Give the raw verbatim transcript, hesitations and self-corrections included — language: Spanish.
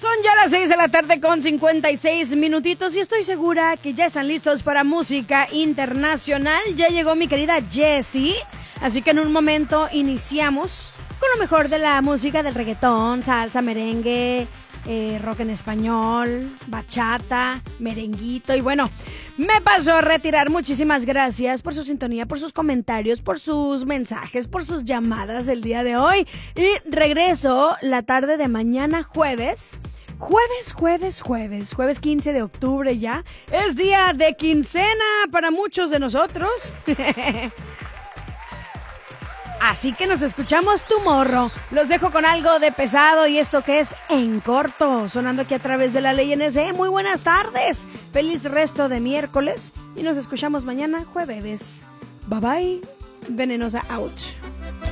Son ya las seis de la tarde con cincuenta y seis minutitos y estoy segura que ya están listos para música internacional. Ya llegó mi querida Jessie, así que en un momento iniciamos con lo mejor de la música del reggaetón, salsa, merengue, eh, rock en español, bachata, merenguito y bueno, me paso a retirar. Muchísimas gracias por su sintonía, por sus comentarios, por sus mensajes, por sus llamadas el día de hoy y regreso la tarde de mañana jueves. Jueves, jueves, jueves, jueves quince de octubre ya. Es día de quincena para muchos de nosotros. Así que nos escuchamos tomorrow. Los dejo con algo de pesado y esto que es En Corto, sonando aquí a través de la Ley N S. Muy buenas tardes. Feliz resto de miércoles y nos escuchamos mañana jueves. Bye bye. Venenosa out.